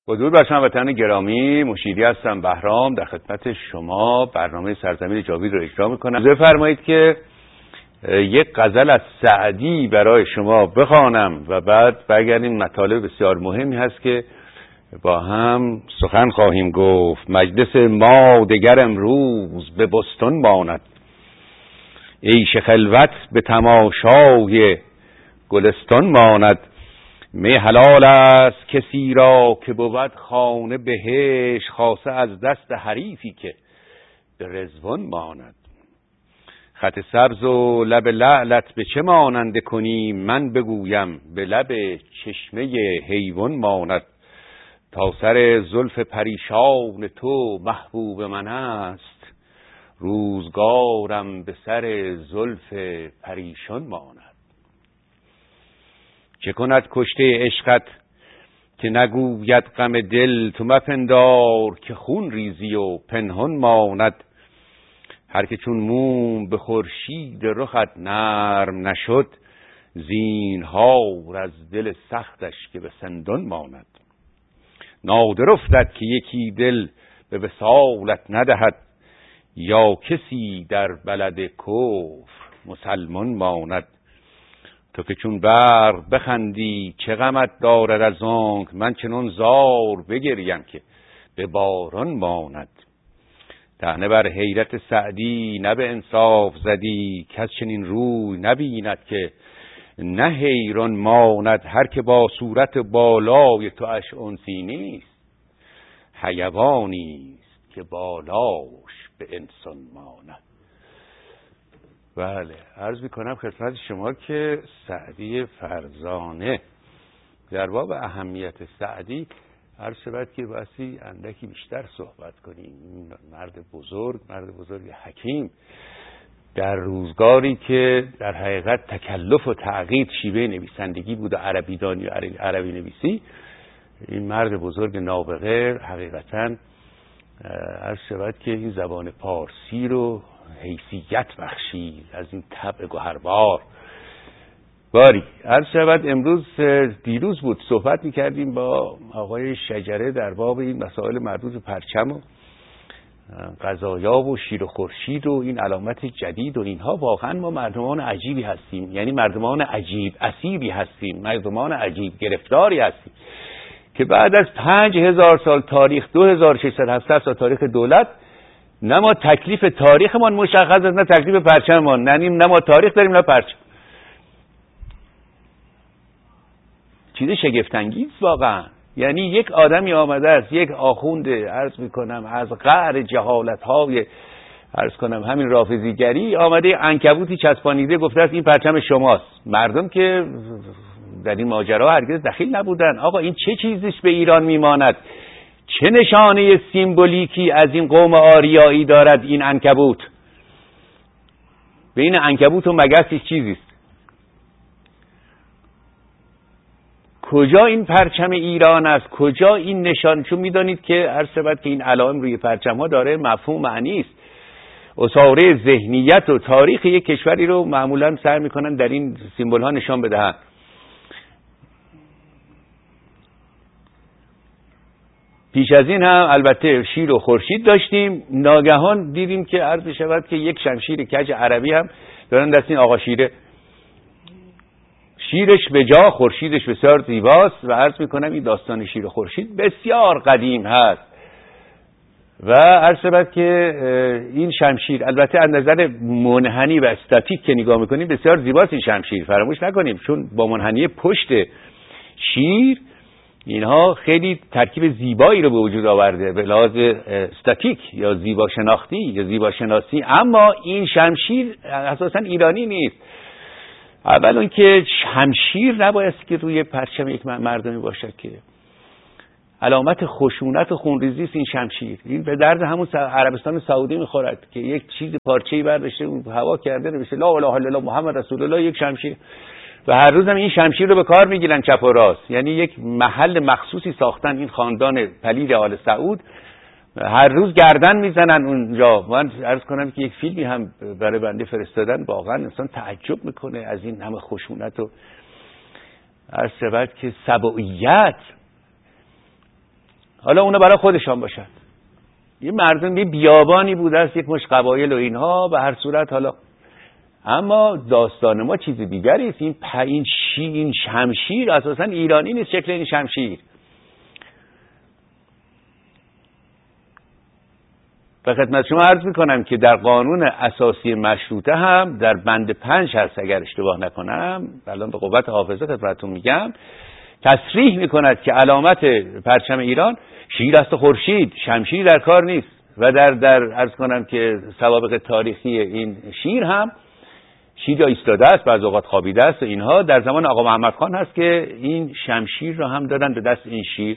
با درود بر شما گرامی، مشیری هستم بهرام، در خدمت شما برنامه سرزمین جاوید رو اجرا میکنم. بفرمایید که یک غزل از سعدی برای شما بخوانم و بعد برگردیم. مطالب بسیار مهمی هست که با هم سخن خواهیم گفت. مجلس ما دگر امروز به بستان ماند، عیش خلوت به تماشای گلستان ماند. می حلال است کسی را که بود خانه بهشت، خاصه از دست حریفی که به رضوان ماند. خط سبز و لب لعلت به چه ماننده کنی، من بگویم به لب چشمه حیوان ماند. تا سر زلف پریشان تو محبوب من است، روزگارم به سر زلف پریشان ماند. چه کند کشته عشقت که نگوید غم دل، تو مپندار که خون ریزی و پنهان ماند. هر که چون موم به خورشید رخت نرم نشد، زینهار از دل سختش که به سندان ماند. نادر افتد که یکی دل به وصالت ندهد، یا کسی در بلد کفر مسلمان ماند. تو که چون برق بخندی چه غمت دارد از آنک، من چنان زار بگریم که به باران ماند. طعنه بر حیرت سعدی نه به انصاف زدی، کس چنین روی نبیند که نه حیران ماند. هر که با صورت بالای تو اش انسی نیست، حیوانی است که بالاش به انسان ماند. بله، عرض میکنم خدمت شما که سعدی فرزانه در باب اهمیت سعدی عرض شود که باسی اندکی بیشتر صحبت کنیم. مرد بزرگ حکیم، در روزگاری که در حقیقت تکلف و تعقید شیوه نویسندگی بود و عربی دانی و عربی نویسی، این مرد بزرگ نابغه حقیقتاً عرض شود که این زبان پارسی رو حیثیت بخشید از این طبع گوهربار. باری عرض شود دیروز بود صحبت میکردیم با آقای شجره در باب این مسائل مربوط به پرچم و قضایا و شیر و خورشید و این علامت جدید و اینها. واقعا ما مردمان عجیبی هستیم، یعنی مردمان عجیب اسیری هستیم، مردمان عجیب گرفتاری هستیم که بعد از 5000 سال تاریخ، 2670 سال تاریخ دولت، نه ما تکلیف تاریخمان مشخص است، نه تکلیف پرچممان، نه ما تاریخ داریم نه پرچم. چیز شگفت‌انگیز واقعا. یعنی یک آدمی آمده است، یک آخونده، عرض میکنم از قعر جهالت‌های عرض کنم همین رافضیگری، آمده عنکبوتی چسبانیده گفته است این پرچم شماست. مردم که در این ماجرا هرگز دخیل نبودن. آقا این چه چیزیش به ایران میماند؟ چه نشانه سیمبولیکی از این قوم آریایی دارد این عنکبوت؟ بین عنکبوت و مگس چیزیست. کجا این پرچم ایران است؟ کجا این نشان؟ چون میدانید که عرض شود که این علائم روی پرچم ها داره مفهوم معنی است. اساره ذهنیت و تاریخ یک کشوری رو معمولا سعی میکنن در این سیمبل ها نشان بدهند. پیش از این هم البته شیر و خورشید داشتیم، ناگهان دیدیم که عرض شود که یک شمشیر کج عربی هم دارن دست این آقا شیره. شیرش به جا، خورشیدش بسیار زیباست و عرض میکنم این داستان شیر و خورشید بسیار قدیم هست و عرض شود که این شمشیر البته از نظر منحنی و استاتیک که نگاه میکنیم بسیار زیباست. این شمشیر فراموش نکنیم چون با منحنی پشت شیر اینها خیلی ترکیب زیبایی رو به وجود آورده به لحاظ استاتیک یا زیبا شناختی یا زیبا شناسی. اما این شمشیر اساساً ایرانی نیست. اول اون که شمشیر نباید که روی پرچم یک مردمی باشد، که علامت خشونت و خونریزی است این شمشیر. این به درد همون عربستان سعودی میخورد که یک چیز پارچه‌ای برداشته اون هوا کرده نوشته لا اله الا الله محمد رسول الله، یک شمشیر. و هر روز هم این شمشیر رو به کار میگیرن چپ و راست. یعنی یک محل مخصوصی ساختن این خاندان پلید آل سعود، هر روز گردن میزنن اونجا. من عرض کنم که یک فیلمی هم برای بنده فرستادن، واقعا انسان تعجب میکنه از این همه خشونت و عرض شود که سبوعیت. حالا اونا برای خودشان باشن. یه مردم یه بیابانی بوده است، یک مش قبایل و اینها، به هر صورت. حالا اما داستان ما چیز دیگری است. این شمشیر اساسا ایرانی نیست، شکل این شمشیر. و خدمت شما عرض میکنم که در قانون اساسی مشروطه هم در بند 5 هست اگر اشتباه نکنم، الان به قوت حافظه خدمتتون میگم، تصریح میکند که علامت پرچم ایران شیر است و خورشید، شمشیر در کار نیست. و در عرض کنم که سوابق تاریخی این شیر هم، شیر یا ایستاده است، بعضی اوقات خوابیده است و اینها، در زمان آقا محمد خان هست که این شمشیر رو هم دادن به دست این شیر.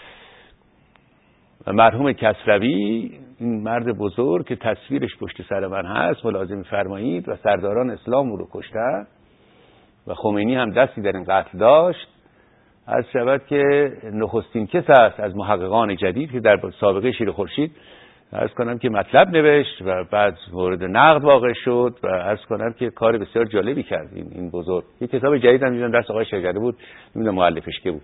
و مرحوم کسروی، این مرد بزرگ که تصویرش پشت سر من هست، ملاحظه می‌فرمایید، و سرداران اسلام رو کشتن و خمینی هم دستی در این قتل داشت. عرض شود که نخستین کس است از محققان جدید که در سابقه شیر خورشید عرض کنم که مطلب نوشت و بعد مورد نقد واقع شد و عرض کنم که کار بسیار جالبی کرد این بزرگ. یک کتاب جدید هم دیدم دست آقای شجری بود، نمیدونم مؤلفش کی بود.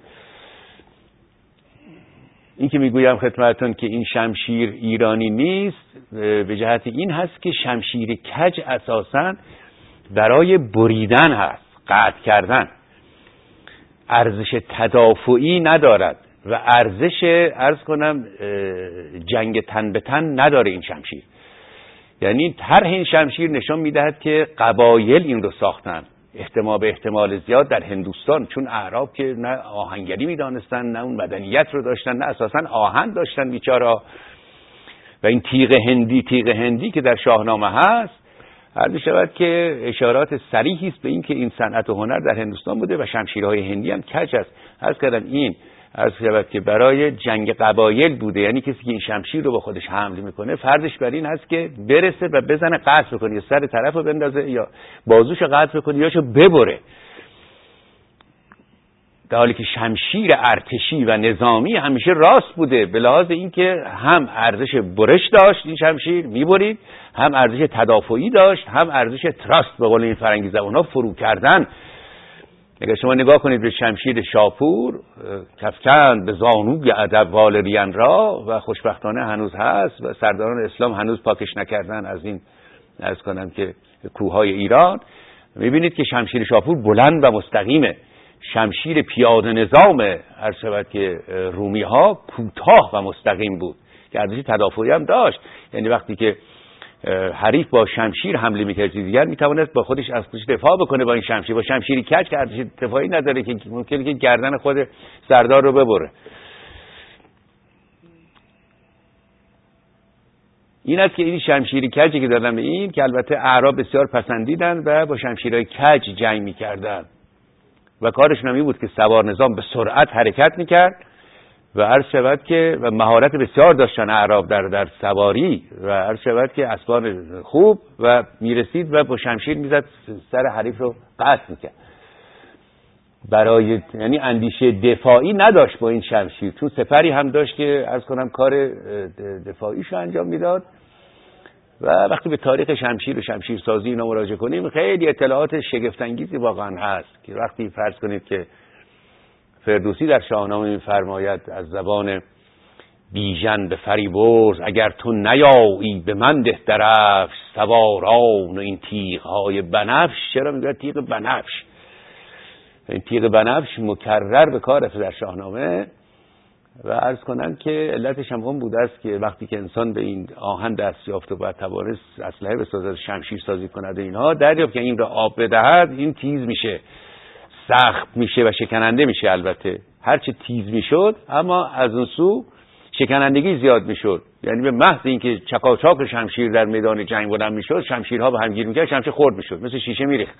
این که میگویم خدمتتون که این شمشیر ایرانی نیست به جهت این هست که شمشیر کج اساساً برای بریدن هست، قطع کردن، ارزش تدافعی ندارد و ارزش عرض کنم جنگ تن به تن نداره این شمشیر. یعنی طرح این شمشیر نشان میدهد که قبایل این رو ساختن، به احتمال زیاد در هندوستان، چون اعراب که نه آهنگری میدانستن نه اون مدنیت رو داشتن نه اساسا آهن داشتن بیچارا. و این تیغ هندی که در شاهنامه هست، عرض شود که اشارات صریحی است به این که این صنعت و هنر در هندوستان بوده و شمشیرهای هندی هم کج است. عرض کردم این عرض شود که برای جنگ قبایل بوده، یعنی کسی که این شمشیر رو با خودش حمل میکنه فرضش بر این هست که برسه و بزنه قطع بکنه، یا سر طرف رو بندازه یا بازوش رو قطع بکنه یا شو ببره. در حالی که شمشیر ارتشی و نظامی همیشه راست بوده، به لحاظ اینکه هم ارزش برش داشت این شمشیر میبرید، هم ارزش تدافعی داشت، هم ارزش تراست به قول این فرنگی زبان‌ها فرو کردن. اگر شما نگاه کنید به شمشیر شاپور، کفکند به زانوی ادب والریان را، و خوشبختانه هنوز هست و سرداران اسلام هنوز پاکش نکردن از این عرض کنم که کوههای ایران. میبینید که شمشیر شاپور بلند و مستقیمه. شمشیر پیاده نظام عرض شود که رومی ها کوتاه و مستقیم بود که ارزش تدافعی هم داشت. یعنی وقتی که حریف با شمشیر حمله میکرد دیگر میتواند با خودش از خودش دفاع بکنه با این شمشیر. با شمشیری کج که ارزش دفاعی نداره که ممکنه که گردن خود سردار رو ببره. این است که این شمشیری کجی که دادن به این، که البته اعراب بسیار پسندیدن و با شمشیرهای کج جنگ میکردن و کارشون هم این بود که سوار نظام به سرعت حرکت میکرد و عرض شود که و مهارت بسیار داشتن اعراب در سواری و عرض شود که اسبان خوب و میرسید و با شمشیر میزد سر حریف رو قطع میکرد. برای یعنی اندیشه دفاعی نداشت با این شمشیر، چون سپری هم داشت که عرض کنم کار دفاعیش رو انجام میداد. و وقتی به تاریخ شمشیر و شمشیر سازی اینا مراجعه کنیم خیلی اطلاعات شگفت انگیزی واقعا هست که وقتی فرض کنید که فردوسی در شاهنامه می‌فرماید از زبان بیژن به فریبرز اگر تو نیایی به من ده درفش سواران و این تیغ‌های بنفش. چرا میگه تیغ بنفش؟ این تیغ بنفش مکرر به کار رفته در شاهنامه و عرض کنم که علتش هم اون بوده است که وقتی که انسان به این آهن دست یافت و باید توانست اسلحه بسازد، شمشیر سازی کند اینها، دریافت که این را آب بدهد این تیز میشه، سخت میشه و شکننده میشه. البته هرچه تیز میشد اما از اون سو شکنندگی زیاد میشد. یعنی به محض اینکه چکاچاک شمشیر در میدان جنگ بلند میشد، شمشیرها به هم گیر میکرد، شمشیر خرد میشد، مثل شیشه میریخت.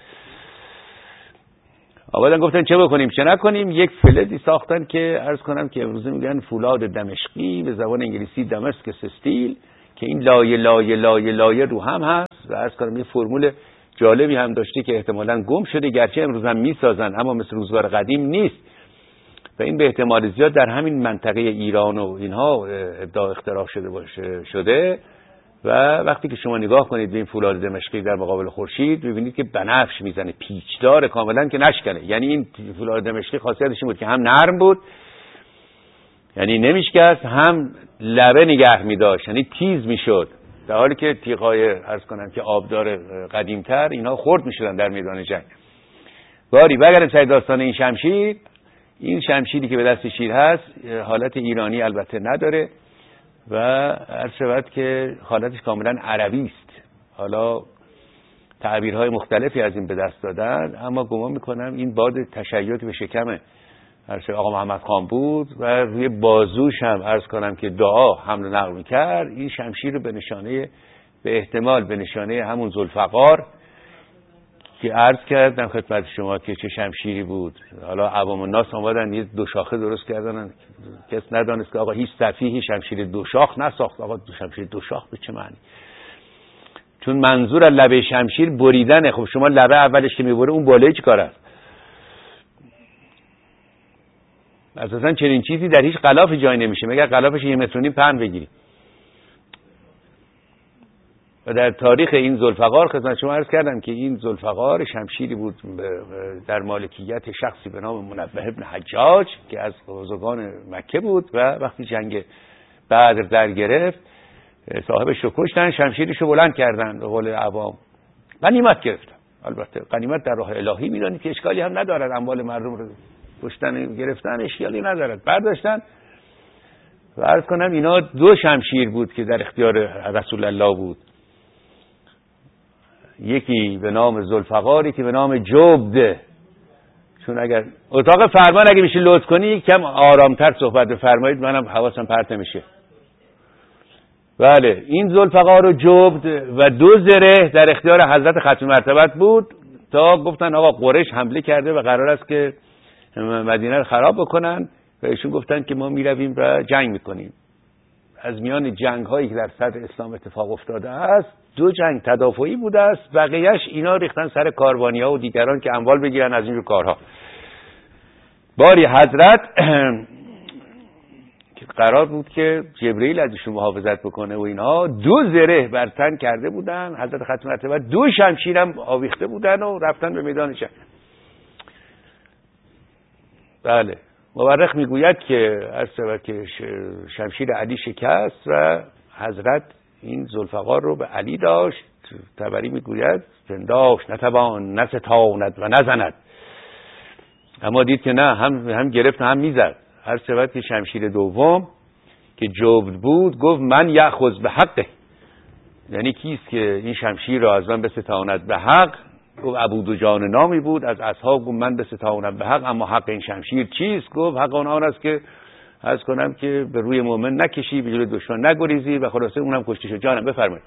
آبادان گفتن چه بکنیم چه نکنیم، یک فلزی ساختن که عرض کنم که امروزه میگن فولاد دمشقی، به زبان انگلیسی دمسکس استیل، که این لایه لایه لایه لایه رو هم هست و عرض کنم یه فرمول جالبی هم داشته که احتمالاً گم شده، گرچه امروز هم میسازن اما مثل روزگار قدیم نیست و این به احتمال زیاد در همین منطقه ایران و اینها ابداع اختراع شده. و وقتی که شما نگاه کنید به این فولاد دمشقی در مقابل خورشید می‌بینید که بنفش میزنه، پیچدار کاملا که نشکنه. یعنی این فولاد دمشقی خاصیتش این بود که هم نرم بود، یعنی نمیشکست، هم لبه نگه می‌داشت، یعنی تیز میشد، در حالی که تیغ‌های عرض کنم که آبدار قدیمتر اینا خرد میشدن در میدان جنگ. باری بگردیم سر داستان این شمشیر. این شمشیری که به دست شیر هست حالت ایرانی البته نداره و عرض شود که حالتش کاملا عربی است. حالا تعبیرهای مختلفی از این به دست دادن، اما گمان میکنم این باد تشیع به شکم آقا محمد خان بود و روی بازوش هم عرض کنم که دعا حمل و نقل میکرد. این شمشیر رو به نشانه، به احتمال به نشانه همون ذوالفقار که عرض کردم خدمت شما که چه شمشیری بود. حالا عوام الناس آمدن یه دو شاخه درست کردن، کس ندانست که آقا هیچ صفیحی شمشیر دو شاخ نساخت. آقا شمشیر دو شاخ به چه معنی؟ چون منظور از لبه شمشیر بریدنه. خب شما لبه اولش که میبره اون بالایی چی کار است؟ اساسا چنین چیزی در هیچ غلافی جای نمیشه مگر غلافش 1.5 متر پهن بگیری. و در تاریخ این ذوالفقار خدمت شما عرض کردم که این ذوالفقار شمشیری بود در مالکیت شخصی به نام منبه ابن حجاج که از بزرگان مکه بود و وقتی جنگ بدر در گرفت صاحبش رو کشتن، شمشیرش رو بلند کردن به قول عوام، غنیمت گرفتن. البته غنیمت در راه الهی میدونید که اشکالی هم ندارد، اموال مردم رو کشتن گرفتن اشکالی ندارد، برداشتن. و عرض کنم اینا 2 شمشیر بود که در اختیار رسول الله بود، یکی به نام ذوالفقار، یکی به نام جبد. چون اگر اتاق فرمان اگه میشه لطف کنی کم آرامتر صحبت بفرمایید، منم حواسم پرت میشه. بله، این ذوالفقار و جبد و 2 زره در اختیار حضرت ختم مرتبت بود تا گفتن آقا قریش حمله کرده و قرار است که مدینه رو خراب بکنن و ایشون گفتن که ما میرویم و جنگ میکنیم. از میان جنگ هایی که در صدر اسلام اتفاق افتاده است 2 جنگ تدافعی بوده است، بقیهش اینا ریختن سر کاروانیا و دیگران که اموال بگیرن از اینجور کارها. باری حضرت که قرار بود که جبرئیل ازشون محافظت بکنه و اینها 2 زره بر تن کرده بودن، حضرت ختم مرتبه 2 شمشیرم آویخته بودن و رفتن به میدان جنگ. بله، مورخ میگوید که شمشیر علی شکست و حضرت این ذوالفقار رو به علی داشت. طبری میگوید پنداشت نتوان نستاند و نزند، اما دید که نه، هم گرفت هم میزد. هر شود که شمشیر دوم که جبد بود گفت من یأخذ به حقه، یعنی کیست که این شمشیر را از من بستاند به حق؟ گفت ابودجان نامی بود از اصحاب، گفت من بستانم به حق، اما حق این شمشیر چیست؟ گفت حق آن است که عرض کنم که به روی مؤمن نکشی، به جلوی دشمن نگریزی و خلاصه اونم کشته شد. جانم بفرمایید.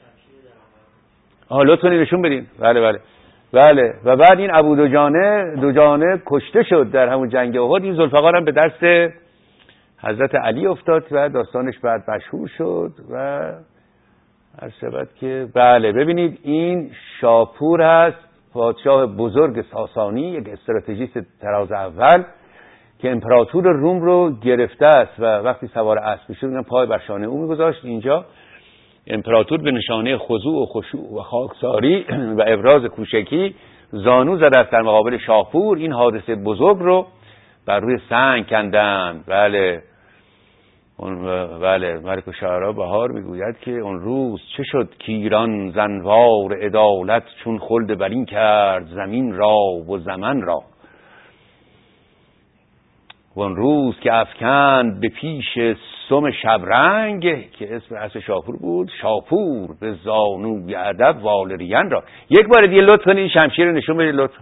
لطفاً نشون بدین. بله. و بعد این ابودجانه کشته شد در همون جنگ احد. این ذوالفقار هم به دست حضرت علی افتاد و داستانش بعد مشهور شد و عرض شود که بله، ببینید این شاپور هست، پادشاه بزرگ ساسانی، یک استراتژیست طراز اول که امپراتور روم رو گرفته است و وقتی سوار اسب شد پای بر شانه او میگذاشت. اینجا امپراتور به نشانه خضوع و خشوع و خاکساری و ابراز کوچکی زانو زده است در مقابل شاپور. این حادثه بزرگ رو بر روی سنگ کندند. بله ملک الشعرا بهار میگوید که اون روز چه شد که ایران زنوار عدالت چون خلد برین کرد زمین را و زمن را. و اون روز که افکند به پیش سم شبرنگ که اسم اصل شاپور بود، شاپور به زانوی ادب والریان را. یک بار دیگه لطف کنید این شمشیر رو نشون بدید لطفا.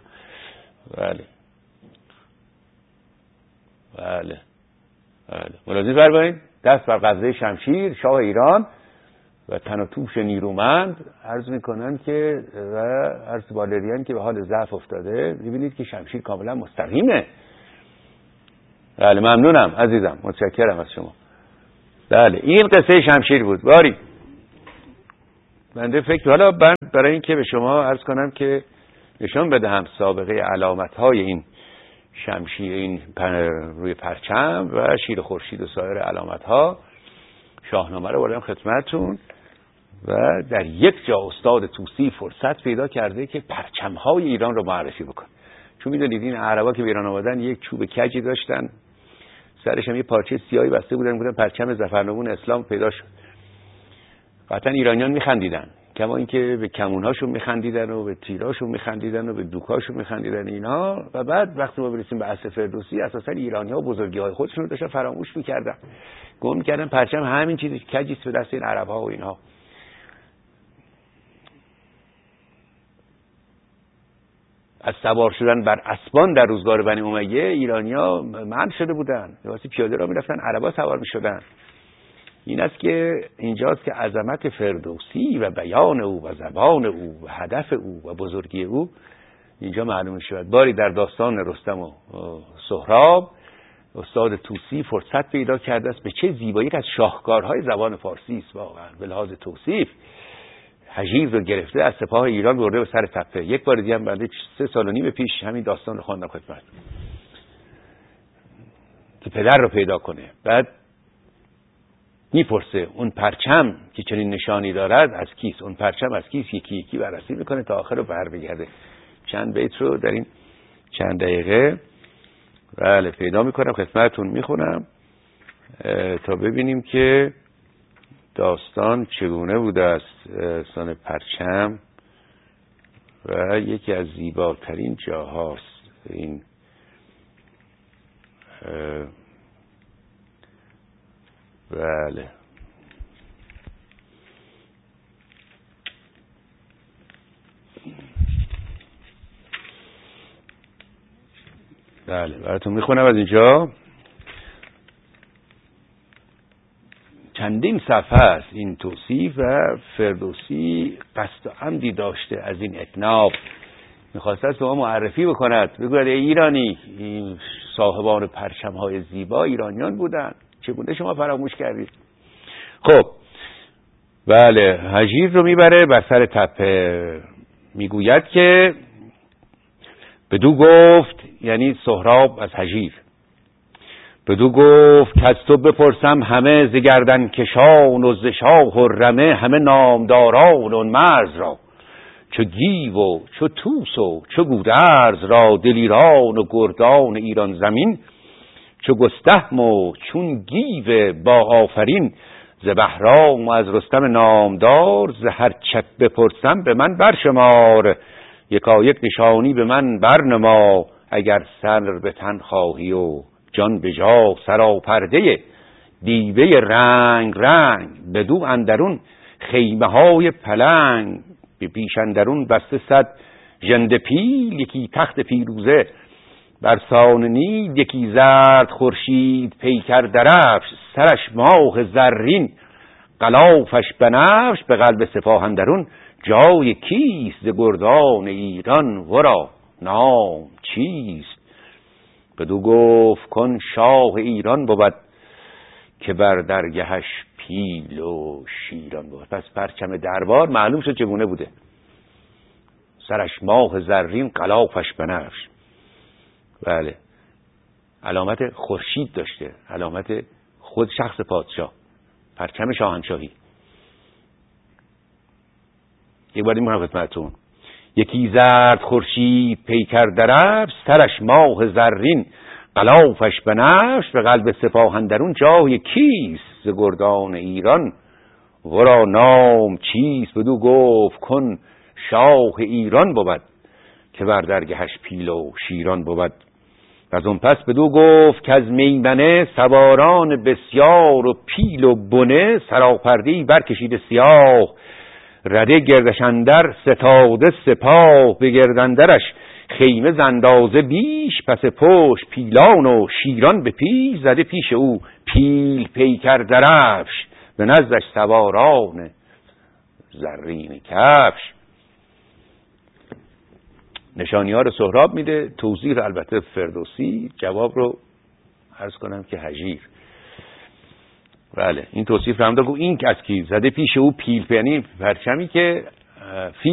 بله ملاحظه فرمایید، دست بر قبضه شمشیر شاه ایران و تن و توش نیرومند عرض میکنن که و عرض والریان که به حال ضعف افتاده. میبینید که شمشیر کاملا مستقیمه. بله ممنونم عزیزم، متشکرم از شما. بله این قصه شمشیر بود. باری بنده فکر حالا برای این که به شما عرض کنم که نشان بدهم سابقه علامت‌های این شمشیر، این روی پرچم و شیر خورشید و سایر علامت‌ها، شاهنامه رو بردم خدمتتون و در یک جا استاد طوسی فرصت پیدا کرده که پرچم‌های ایران رو معرفی بکنه. چون می‌دونید این عربا که به ایران آمدن یک چوب کجی داشتن سرش هم یه پارچه سیاهی بسته بودن، بودن پرچم ظفرنگون اسلام پیدا شد. قطعا ایرانیان میخندیدن، کما اینکه به کمونهاشون میخندیدن و به تیراشون میخندیدن و به دوکاشون میخندیدن اینا. و بعد وقتی ما برسیم به عصر فردوسی، اساسا ایرانی‌ها بزرگی‌های خودشون رو داشتن فراموش میکردن، گم میکردن پرچم همین چیزی کجیست به دست این عرب‌ها و اینها. از سوار شدن بر اسبان در روزگار بنی امیه ایرانی‌ها منع شده بودن، واسه پیاده را میرفتن، عربا سوار میشدن. این است که اینجاست که عظمت فردوسی و بیان او و زبان او و هدف او و بزرگی او اینجا معلوم شد. باری در داستان رستم و سهراب استاد طوسی فرصت پیدا کرده است به چه زیبایی از شاهکارهای زبان فارسی است. واقعا به لحاظ توصیف هژیر رو گرفته از سپاه ایران برده به سر تپه. یک بار دیگه هم بنده 3 سال و نیم پیش همین داستان رو خواندم خدمت که پدر رو پیدا کنه. بعد میپرسه اون پرچم که چنین نشانی دارد از کیست؟ اون پرچم از کیست؟ یکی یکی بررسی میکنه تا آخر رو بر بگرده. چند بیت رو در این چند دقیقه بله پیدا میکنم خدمتتون میخونم تا ببینیم که داستان چگونه بوده است. داستان پرچم و یکی از زیباترین جاهاست این بله بله براتون میخونم از اینجا. چندین صفحه است این توصیف و فردوسی قصد و عمدی داشته از این اطناب. میخواست است به ما معرفی بکند، بگوید ای ایرانی، این صاحبان پرچم‌های زیبا ایرانیان بودند، چگونه شما فراموش کردید؟ خب بله هژیر رو میبره بر سر تپه. میگوید که بدو گفت، یعنی سهراب از هژیر، بدو گفت که از تو بپرسم همه ز گردن کشان و ز شاه و رمه، همه نامداران اون مرز را، چو گیو و چو توس و چو گودرز را، دلیران و گردان ایران زمین، چو گستهم و چون گیو با آفرین، ز بهرام و از رستم نامدار، ز هر چت بپرسم به من برشمار، یکایک نشانی به من برنما، اگر سر به تن خواهی و جان به جا، سراپرده دیبه رنگ رنگ، بدو اندرون خیمه های پلنگ، به پیش اندرون بسته 100 ژنده پیل، یکی تخت پیروزه بر سان نیل، یکی زرد خورشید پیکر درفش، سرش ماه زرین غلافش بنفش، به قلب سپاه اندرون جای کیست؟ ز گردان ایران ورا نام چیست؟ بدو گفت کن شاه ایران بود، که بر درگهش پیل و شیران بود. پس پرچم دربار معلوم شد چگونه بوده. سرش ماه زرین غلافش بنفش. بله علامت خورشید داشته، علامت خود شخص پادشاه، پرچم شاهنشاهی. یک بار میگم خدمتتون، یکی زرد خورشید پیکر درفش، سرش ماه زرین غلافش بنفش، به قلب سپاه اندرون جای کیست؟ ز گردان ایران ورا نام چیست؟ بدو گفت کن شاه ایران بود، که بر درگهش پیل و شیران بود. و از اون پس بدو گفت که از میمنه سواران بسیار و پیل و بنه، سراپرده‌ای برکشیده سیاه، رده گردش اندر ستاده سپاه، به گردندرش خیمه زندازه بیش، پس پشت پیلان و شیران به پیش، زده پیش او پیل پیکر درفش، به نزدش سواران زرین کفش. نشانی ها رو سهراب میده، توضیح رو البته فردوسی، جواب رو عرض کنم که هژیر. بله این توصیف رو هم داد. این از کی زده پیش او پیل، یعنی پرچمی که